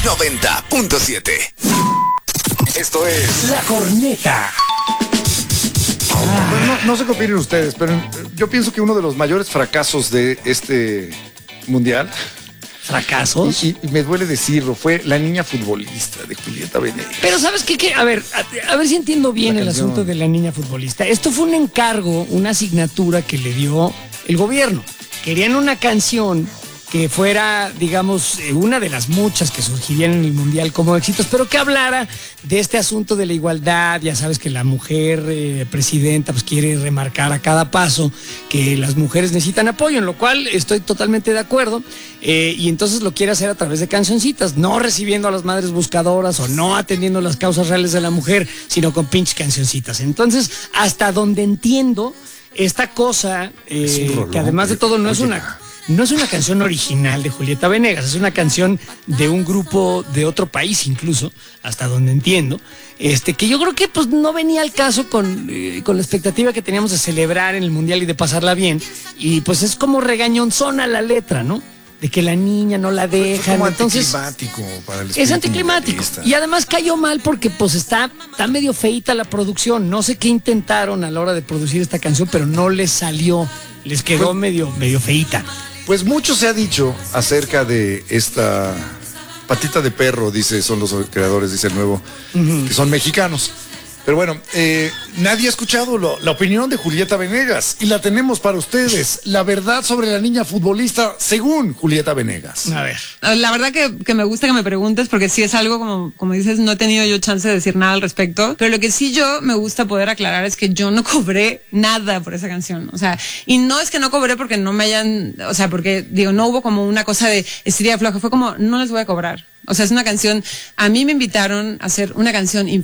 90.7. Esto es La Corneta. Pues no sé qué opinen ustedes, pero yo pienso que uno de los mayores fracasos de este mundial, ¿Fracasos? y me duele decirlo, fue La Niña Futbolista de Julieta Venegas. Pero ¿sabes qué? A ver si entiendo bien La el canción. asunto de La Niña Futbolista. Esto fue un encargo, una asignatura que le dio el gobierno. Querían una canción que fuera, digamos, una de las muchas que surgirían en el Mundial como éxitos, pero que hablara de este asunto de la igualdad. Ya sabes que la mujer presidenta pues quiere remarcar a cada paso que las mujeres necesitan apoyo, en lo cual estoy totalmente de acuerdo, y entonces lo quiere hacer a través de cancioncitas, no recibiendo a las madres buscadoras o no atendiendo las causas reales de la mujer, sino con pinches cancioncitas. Entonces, hasta donde entiendo, esta cosa, un rolón, que además de todo no es una canción original de Julieta Venegas, es una canción de un grupo de otro país incluso, hasta donde entiendo, que yo creo que pues no venía al caso con la expectativa que teníamos de celebrar en el Mundial y de pasarla bien, y pues es como regañonzona la letra, ¿no? De que la niña no la dejan, Como entonces anticlimático para el es espíritu anticlimático. mundialista. Y además cayó mal porque pues está medio feita la producción. No sé qué intentaron a la hora de producir esta canción, pero no les salió. Les quedó Pues- medio feita. Pues mucho se ha dicho acerca de esta patita de perro, son los creadores, dice el nuevo, que son mexicanos. Pero bueno, nadie ha escuchado la opinión de Julieta Venegas y la tenemos para ustedes. La verdad sobre La Niña Futbolista según Julieta Venegas. A ver. La verdad que me gusta que me preguntes porque sí es algo como dices, no he tenido yo chance de decir nada al respecto, pero lo que sí yo me gusta poder aclarar es que yo no cobré nada por esa canción, o sea, y no es que no cobré porque no me hayan, o sea, porque digo, no hubo como una cosa de estiria floja, fue como, no les voy a cobrar. O sea, es una canción, a mí me invitaron a hacer una canción